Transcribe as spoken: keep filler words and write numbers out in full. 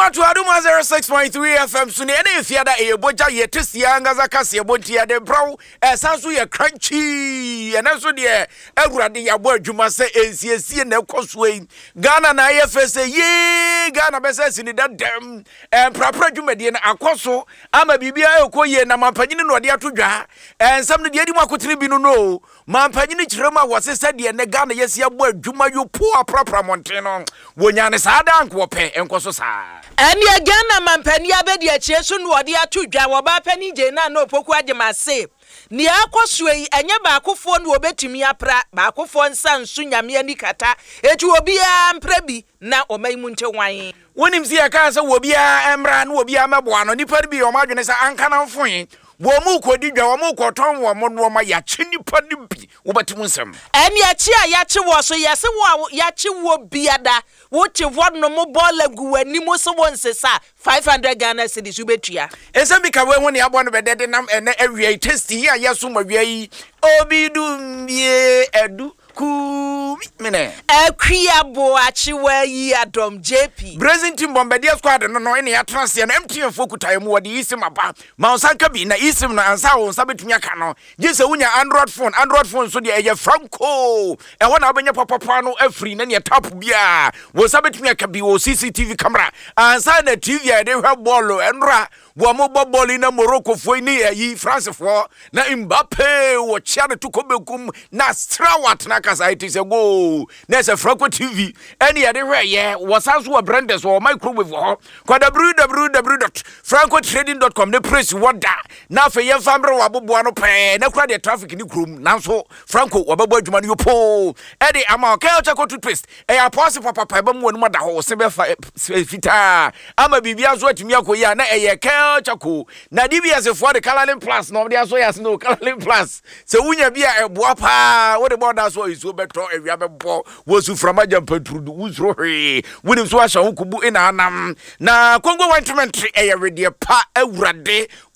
Aduma to Aduma zero six point three F M Suni any fiada e boja ye tisianga zakasi e bontia de bro e sansu ye crunchy and also de Ewurade ya bo adwuma se ensiesie na ekosue Ghana na ye fe se ye Ghana be se sini da dem e prapra adwumade na akoso ama bibia ekoye na mampanyini no de atodwa ensam no de adi makotire bi no no mampanyini kirema wosese de ne Ghana yesi abo adwuma yo po aprapra monte no wonyane saada anko pe enkoso sa Eni Ghana mampani abedi achie so no de atodwa wo ba pani je na no poku agimase ni akosue enye baakofo no obetimi apra baakofo nsa nsu nyame ani kata etu obi a mprabi na omaimu nche wan wonim si aka se obi a emra na obi a meboa no nipa bi o madwene sa anka na mfoe wo mu kodi dwa wo mu koton wo mo no ma ya chi nipa ni bi wo batimu nsem eni achi a ya chi wo so yese wo ya chi wo biada wo chi wo no mo bola gu wani mo so won sesa five hundred Ghana cedis ubetua ensem bi ka we ho ne abo no bedede nam ene awie testi ya yeso ma wie yi obi dum bie edu ku mine akwia bo achiwa yi Adom J P Brazil team bombardier squad no no ene ya transia na M T N fokuta mu wode isim aba ma onsanka bi na isim na ansa wo nsa betumi aka no gese wunya Android phone Android phone so de eye Franco e wona obenya papa no afri na ne tap bia wo nsa betumi aka bi wo C C T V camera ansa na T V e de hwa ball enra wo mo ball na Morocco fo ni yi France fo na Mbappe wo chia na tukobekum na strawat na kasa it is a go na se Franco T V any ya de hwe ye wo sanso wo brandes wo microwave ho kwa w w w dot franco trading dot com ne press woda na fe ye famre wo aboboa no pe na kura de traffic ni krom nanso Franco wo babo adwuma no yopo e de ama okay o chako toothpaste e ya pause papa pa ba mu no da ho se be fita ama bibia zo atimi akoyi na e ye ke chako na D B S for the Calalin Plus no de aso ya no Calalin Plus se wunya bia e boa pa wo de border so iso beto ewia bebo wo su from ajampatrudu wuzro he wunim so ahya hukubu ina anam na Congo Wine Treasury e ya ready pa Ewurade